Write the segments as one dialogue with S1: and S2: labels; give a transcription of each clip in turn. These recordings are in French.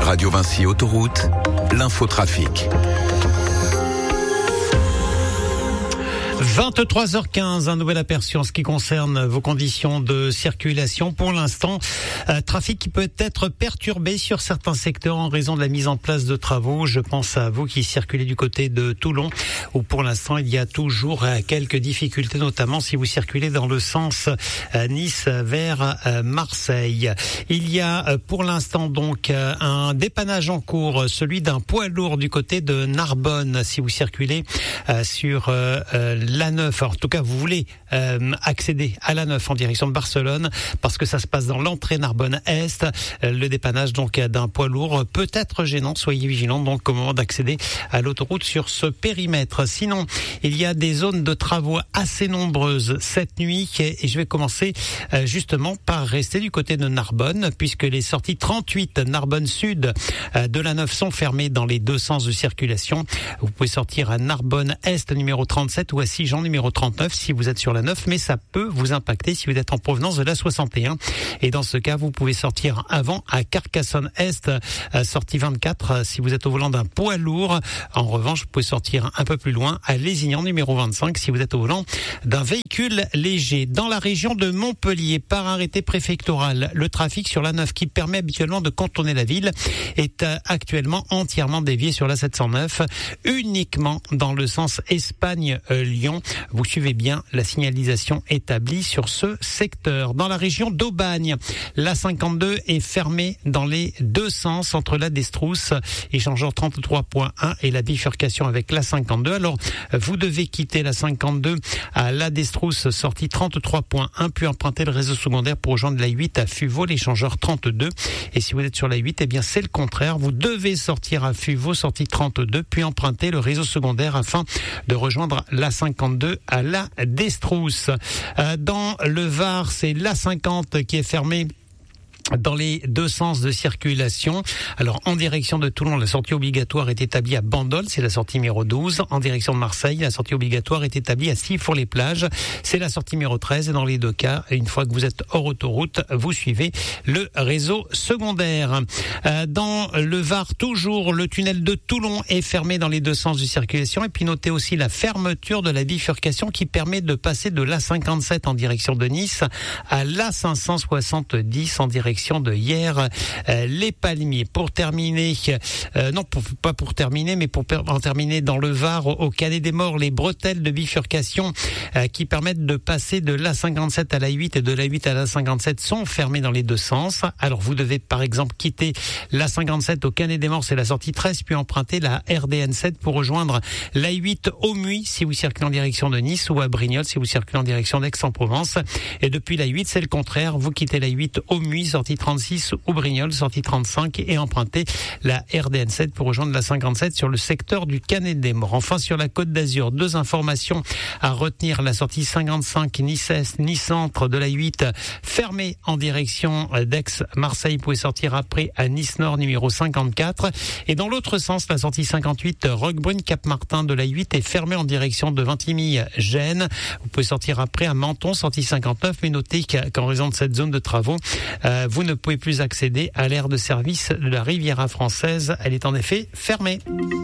S1: Radio Vinci Autoroute, l'infotrafic.
S2: 23h15, un nouvel aperçu en ce qui concerne vos conditions de circulation. Pour l'instant, trafic qui peut être perturbé sur certains secteurs en raison de la mise en place de travaux. Je pense à vous qui circulez du côté de Toulon, où pour l'instant il y a toujours quelques difficultés, notamment si vous circulez dans le sens Nice vers Marseille. Il y a pour l'instant donc un dépannage en cours, celui d'un poids lourd du côté de Narbonne, si vous circulez sur la 9, en tout cas vous voulez accéder à la 9 en direction de Barcelone, parce que ça se passe dans l'entrée Narbonne-Est. Le dépannage donc d'un poids lourd peut être gênant, soyez vigilants donc au moment d'accéder à l'autoroute sur ce périmètre. Sinon, il y a des zones de travaux assez nombreuses cette nuit, et je vais commencer justement par rester du côté de Narbonne, puisque les sorties 38 Narbonne Sud de la 9 sont fermées dans les deux sens de circulation. Vous pouvez sortir à Narbonne Est numéro 37 ou à Sigean numéro 39 si vous êtes sur la 9, mais ça peut vous impacter si vous êtes en provenance de la 61. Et dans ce cas, vous pouvez sortir avant à Carcassonne Est, sortie 24 si vous êtes au volant d'un poids lourd. En revanche, vous pouvez sortir un peu plus loin à Lézignan numéro 25 si vous êtes au volant d'un véhicule léger. Dans la région de Montpellier, par arrêté préfectoral, le trafic sur la 9 qui permet habituellement de contourner la ville est actuellement entièrement dévié sur la 709, uniquement dans le sens Espagne-Lyon. Vous suivez bien la signalisation établie sur ce secteur. Dans la région d'Aubagne, la 52 est fermée dans les deux sens entre la Destrousse, échangeur 33.1 et la bifurcation avec la 52. Alors, vous devez quitter la 52 à la Destrousse, sortie 33.1, puis emprunter le réseau secondaire pour rejoindre la 8 à Fuveau, l'échangeur 32. Et si vous êtes sur la 8, eh bien, c'est le contraire. Vous devez sortir à Fuveau, sortie 32, puis emprunter le réseau secondaire afin de rejoindre la 52 à la Destrousse. Dans le Var, c'est la 50 qui est fermée dans les deux sens de circulation. Alors, en direction de Toulon, la sortie obligatoire est établie à Bandol, c'est la sortie numéro 12. En direction de Marseille, la sortie obligatoire est établie à Sifour-les-Plages, c'est la sortie numéro 13. Et dans les deux cas, une fois que vous êtes hors autoroute, vous suivez le réseau secondaire. Dans le Var, toujours, le tunnel de Toulon est fermé dans les deux sens de circulation. Et puis, notez aussi la fermeture de la bifurcation qui permet de passer de l'A57 en direction de Nice à l'A570 en direction de hier les Palmiers. Pour terminer, mais pour en terminer dans le Var, au Canet des Morts, les bretelles de bifurcation qui permettent de passer de l'A57 à la 8 et de la 8 à la 57 sont fermées dans les deux sens. Alors vous devez par exemple quitter l'A57 au Canet des Morts, c'est la sortie 13, puis emprunter la RDN7 pour rejoindre la 8 au Muy si vous circulez en direction de Nice, ou à Brignoles si vous circulez en direction d'Aix-en-Provence. Et depuis la 8, c'est le contraire, vous quittez la 8 au Muy, sortie 36, ou Brignoles, sortie 35, et empruntez la RDN7 pour rejoindre la 57 sur le secteur du Canet des Morts. Enfin, sur la Côte d'Azur, deux informations à retenir. La sortie 55 Nice-Est, Nice-Centre de la 8 fermée en direction d'Aix-Marseille. Vous pouvez sortir après à Nice-Nord numéro 54. Et dans l'autre sens, la sortie 58 Roquebrune-Cap-Martin de la 8 est fermée en direction de Vintimille-Gênes. Vous pouvez sortir après à Menton, sortie 59, mais notez qu'en raison de cette zone de travaux, vous ne pouvez plus accéder à l'aire de service de la Riviera française. Elle est en effet fermée.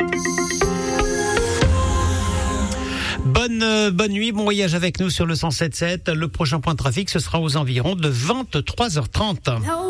S2: Bonne nuit, bon voyage avec nous sur le 107.7. Le prochain point de trafic, ce sera aux environs de 23h30.